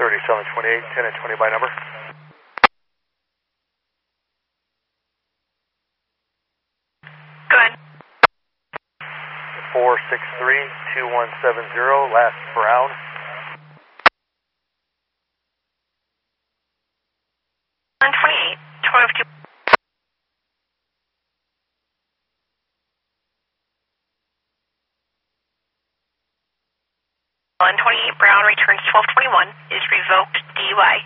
3728, 10 and 20 by number. Go ahead. 463-2170, last Brown. On 28, 12. On 28, Brown returns 1221, is revoked DUI.